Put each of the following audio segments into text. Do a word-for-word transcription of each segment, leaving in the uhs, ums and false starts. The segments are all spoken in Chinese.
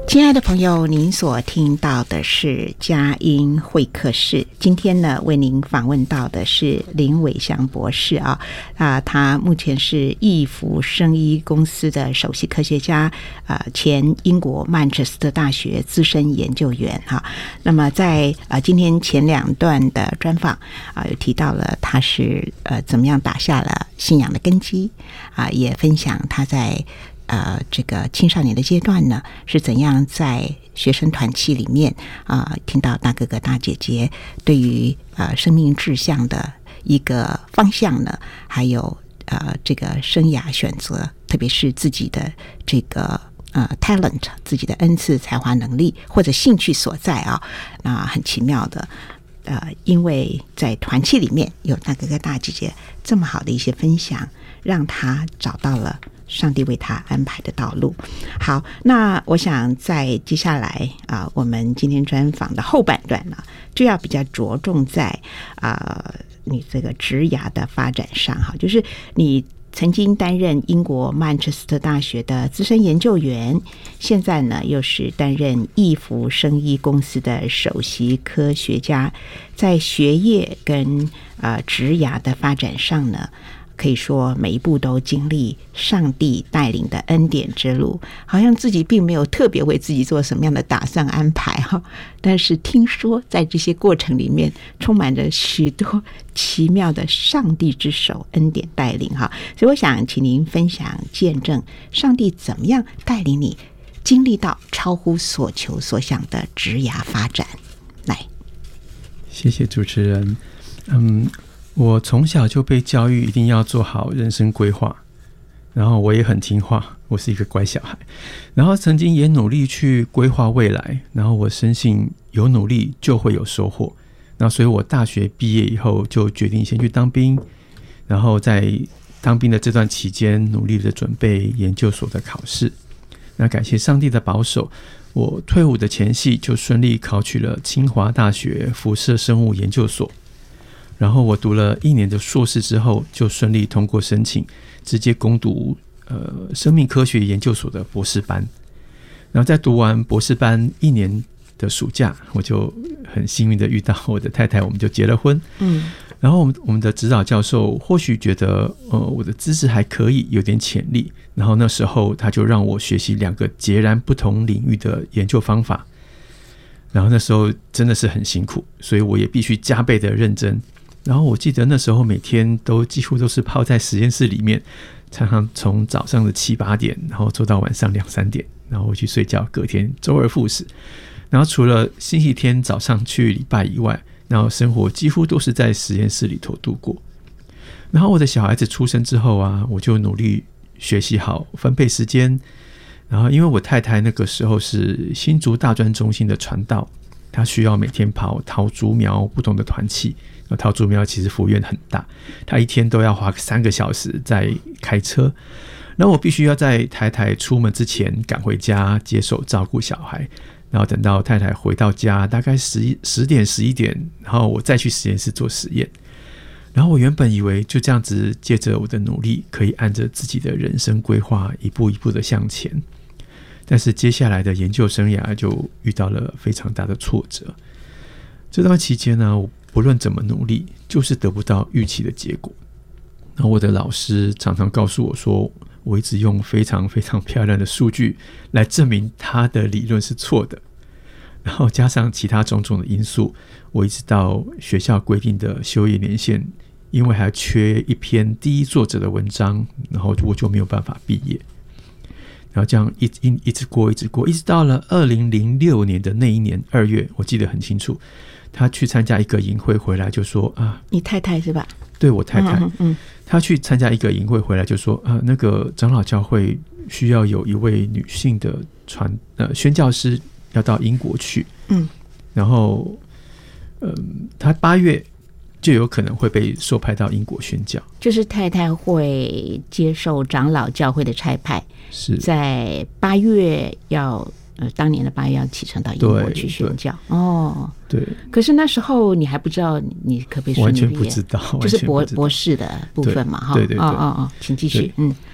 亲爱的朋友，您所听到的是佳音会客室。今天呢，为您访问到的是林伟翔博士啊，啊，他目前是易福生医公司的首席科学家，啊，前英国曼彻斯特大学资深研究员哈。那么在啊今天前两段的专访啊，有提到了他是呃怎么样打下了信仰的根基啊，也分享他在呃，这个青少年的阶段呢，是怎样在学生团契里面啊、呃，听到大哥哥大姐姐对于呃生命志向的一个方向呢，还有呃这个生涯选择，特别是自己的这个呃 talent， 自己的恩赐、才华、能力或者兴趣所在啊，那很奇妙的。呃，因为在团契里面有大哥哥大姐姐这么好的一些分享，让他找到了上帝为他安排的道路。好，那我想在接下来啊、呃，我们今天专访的后半段呢，就要比较着重在啊、呃、你这个职涯的发展上哈，就是你曾经担任英国曼彻斯特大学的资深研究员，现在呢又是担任易福生医公司的首席科学家，在学业跟呃职涯的发展上呢，可以说每一步都经历上帝带领的恩典之路，好像自己并没有特别为自己做什么样的打算安排哈，但是听说在这些过程里面充满着许多奇妙的上帝之手恩典带领哈，所以我想请您分享见证上帝怎么样带领你经历到超乎所求所想的职涯发展。来， 谢谢主持人。嗯，我从小就被教育一定要做好人生规划，然后我也很听话，我是一个乖小孩，然后曾经也努力去规划未来，然后我深信有努力就会有收获，那所以我大学毕业以后就决定先去当兵，然后在当兵的这段期间努力的准备研究所的考试。那感谢上帝的保守，我退伍的前夕就顺利考取了清华大学辐射生物研究所，然后我读了一年的硕士之后，就顺利通过申请，直接攻读呃生命科学研究所的博士班。然后在读完博士班一年的暑假，我就很幸运的遇到我的太太，我们就结了婚。嗯，然后我们我们的指导教授或许觉得呃我的知识还可以，有点潜力，然后那时候他就让我学习两个截然不同领域的研究方法。然后那时候真的是很辛苦，所以我也必须加倍的认真。然后我记得那时候每天都几乎都是泡在实验室里面，常常从早上的七八点，然后做到晚上两三点，然后回去睡觉，隔天周而复始。然后除了星期天早上去礼拜以外，然后生活几乎都是在实验室里头度过。然后我的小孩子出生之后啊，我就努力学习好分配时间。然后因为我太太那个时候是新竹大专中心的传道，她需要每天跑桃竹苗不同的团契，桃竹苗其实幅员很大，她一天都要花三个小时在开车，然后我必须要在太太出门之前赶回家接手照顾小孩，然后等到太太回到家大概十十点十一点，然后我再去实验室做实验。然后我原本以为就这样子借着我的努力可以按着自己的人生规划一步一步的向前，但是接下来的研究生涯就遇到了非常大的挫折。这段期间呢，我不论怎么努力就是得不到预期的结果。然后我的老师常常告诉我说，我一直用非常非常漂亮的数据来证明他的理论是错的，然后加上其他种种的因素，我一直到学校规定的修业年限，因为还缺一篇第一作者的文章，然后我就没有办法毕业。然后这样 一, 一, 一直过一直过，一直到了二零零六年的那一年二月，我记得很清楚，他去参加一个营会回来就说啊， 你太太是吧？ 对，我太太。嗯嗯， 他去参加一个营会回来就说啊，那个长老教会需要有一位女性的传呃宣教师要到英国去。嗯，然后嗯，他八月就有可能会被受派到英国宣教， 就是太太会接受长老教会的差派， 是在八月要呃当年的八月要启程到英国去宣教。哦， 对。 可是那时候你还不知道你可不可以顺利毕业， 完全不知道， 就是博博士的部分嘛，哈。 对对对。 哦哦哦，请继续。嗯。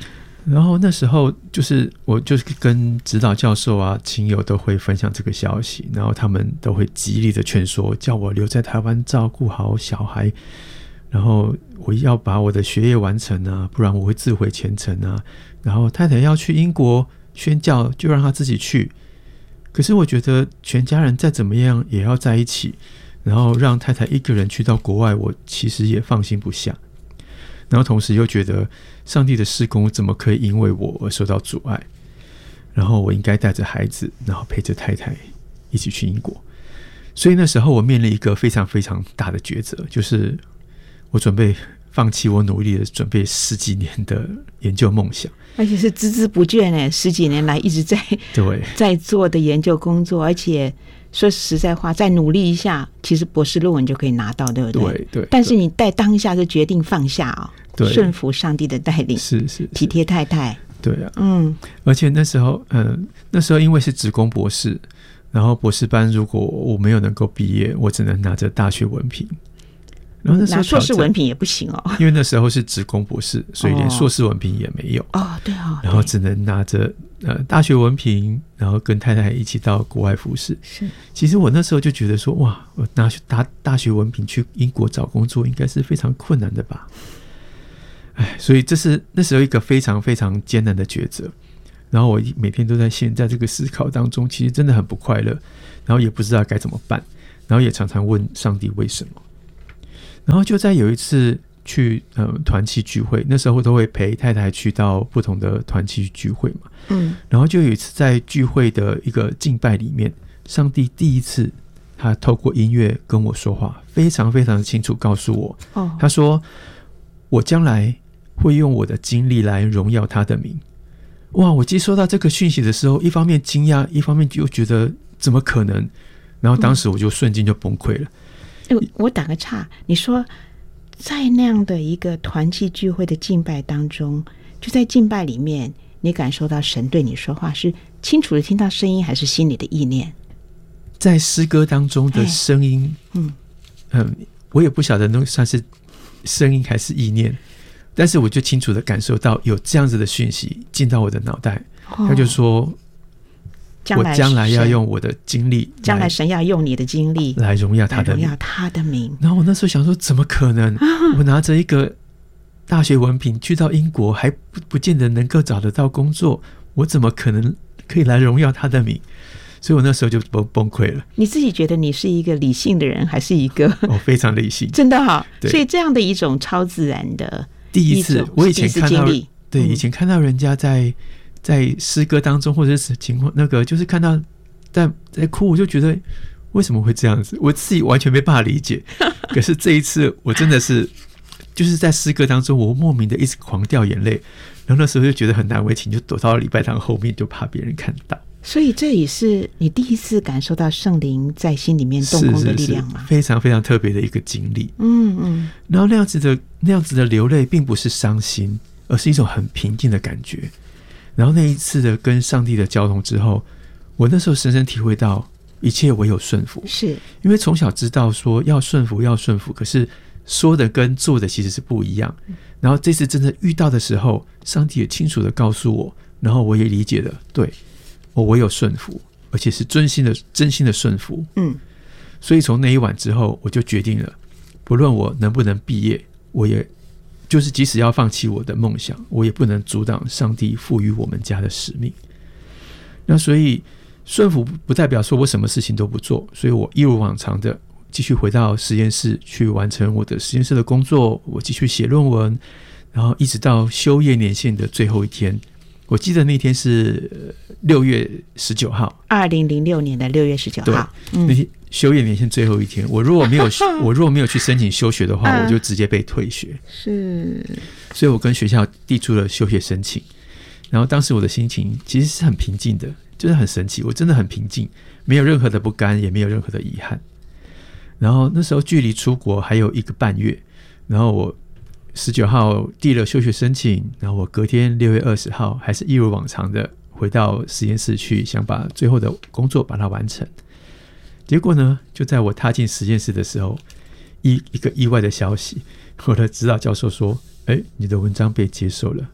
然后那时候就是我就是跟指导教授啊、亲友都会分享这个消息，然后他们都会极力的劝说，叫我留在台湾照顾好小孩，然后我要把我的学业完成啊，不然我会自毁前程啊。然后太太要去英国宣教，就让她自己去。可是我觉得全家人再怎么样也要在一起，然后让太太一个人去到国外，我其实也放心不下。然后同时又觉得上帝的事工怎么可以因为我而受到阻碍，然后我应该带着孩子，然后陪着太太一起去英国。所以那时候我面临一个非常非常大的抉择，就是我准备放弃我努力的准备十几年的研究梦想， 而且是孜孜不倦耶，十几年来一直在对在做的研究工作，而且说实在话，再努力一下，其实博士论文就可以拿到，对不对？ 对对。 但是你在当下就决定放下哦， 对， 顺服上帝的带领， 是 是, 是体贴太太。 对啊， 嗯， 而且那时候，嗯，那时候因为是职工博士，然后博士班如果我没有能够毕业，我只能拿着大学文凭。然后那时候拿硕士文凭也不行哦， 因为那时候是职工博士，所以连硕士文凭也没有。 哦，对哦， 然后只能拿着呃大学文凭，然后跟太太一起到国外服侍。 是， 其实我那时候就觉得说，哇，我拿大大学文凭去英国找工作，应该是非常困难的吧？哎，所以这是那时候一个非常非常艰难的抉择。然后我每天都在陷在这个思考当中，其实真的很不快乐，然后也不知道该怎么办，然后也常常问上帝为什么。然后就在有一次去呃团契聚会，那时候都会陪太太去到不同的团契聚会嘛，嗯，然后就有一次在聚会的一个敬拜里面，上帝第一次他透过音乐跟我说话，非常非常清楚告诉我，哦，他说我将来会用我的经历来荣耀他的名。哇，我接收到这个讯息的时候，一方面惊讶，一方面就觉得怎么可能，然后当时我就瞬间就崩溃了。 嗯，我打个岔，你说在那样的一个团契聚会的敬拜当中，就在敬拜里面，你感受到神对你说话，是清楚的听到声音，还是心里的意念？ 在诗歌当中的声音，嗯嗯，我也不晓得那算是声音还是意念，但是我就清楚的感受到有这样子的讯息进到我的脑袋，哦，他就说我将来要用我的经历， 将来神要用你的经历来荣耀他的名， 荣耀他的名。 然后我那时候想说，怎么可能？啊，我拿着一个大学文凭去到英国，还 不, 不见得能够找得到工作，我怎么可能可以来荣耀他的名？所以我那时候就崩崩溃了。你自己觉得你是一个理性的人，还是一个？ 哦，非常理性， 真的好，哦。所以这样的一种超自然的第一次，我以前看到，对， 嗯， 以前看到人家在。在诗歌当中或者是情况那个就是看到在在哭，我就觉得为什么会这样子，我自己完全没办法理解。可是这一次我真的是就是在诗歌当中，我莫名的一直狂掉眼泪，然后那时候就觉得很难为情，就躲到礼拜堂后面，就怕别人看到。 所以这也是你第一次感受到圣灵在心里面动工的力量吗？ 是是是，非常非常特别的一个经历。 嗯嗯。 然后那样子的那样子的流泪并不是伤心，而是一种很平静的感觉。然后那一次的跟上帝的交通之后，我那时候深深体会到一切唯有顺服。是因为从小知道说要顺服要顺服，可是说的跟做的其实是不一样。然后这次真的遇到的时候，上帝也清楚的告诉我，然后我也理解了，对，我唯有顺服，而且是真心的真心的顺服。嗯，所以从那一晚之后，我就决定了，不论我能不能毕业，我也就是即使要放弃我的梦想，我也不能阻挡上帝赋予我们家的使命。那所以顺服不代表说我什么事情都不做，所以我一如往常的继续回到实验室去完成我的实验室的工作，我继续写论文，然后一直到修业年限的最后一天，我记得那天是六月十九号，二零零六年的六月十九号，嗯，那天修业年限最后一天，我如果没有我如果没有去申请休学的话，我就直接被退学。是，所以我跟学校递出了休学申请。然后当时我的心情其实是很平静的，就是很神奇，我真的很平静，没有任何的不甘，也没有任何的遗憾。然后那时候距离出国还有一个半月，然后我十九号递了休学申请，然后我隔天六月二十号还是一如往常的回到实验室去，想把最后的工作把它完成。结果呢，就在我踏进实验室的时候，一一个意外的消息，我的指导教授说：“哎，你的文章被接受了，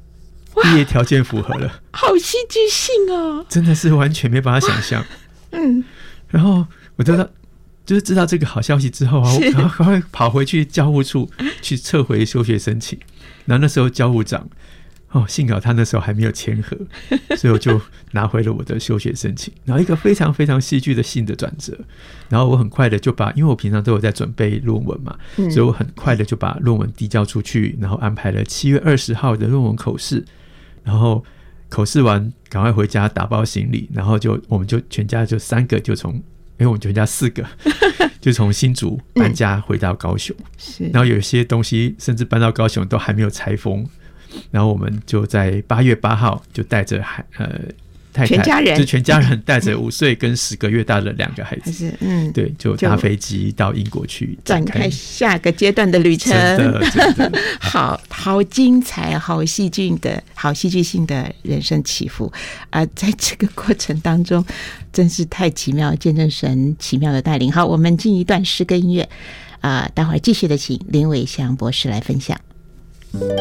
毕业条件符合了， 好戏剧性哦， 真的是完全没办法想象。 嗯， 然后我知道，就是知道这个好消息之后啊，我赶快跑回去教务处去撤回休学申请。然后那时候教务长，哦，幸好他那时候还没有签合，所以我就拿回了我的休学申请。然后一个非常非常戏剧的性的转折，然后我很快的就把，因为我平常都有在准备论文嘛，嗯、所以我很快的就把论文递交出去，然后安排了七月二十号的论文口试，然后口试完赶快回家打包行李，然后就我们就全家就三个就从，因为我们全家四个就从新竹搬家回到高雄，嗯、然后有些东西甚至搬到高雄都还没有拆封。然后我们就在八月八号就带着呃太太全家人， 就全家人带着五岁跟十个月大的两个孩子，嗯，对，就搭飞机到英国去展开下个阶段的旅程。 真的，真的， 好好精彩，好戏剧的，好戏剧性的人生起伏啊、呃！在这个过程当中，真是太奇妙，见证神奇妙的带领。好，我们进一段诗歌音乐啊、呃，待会儿继续的请林伟翔博士来分享。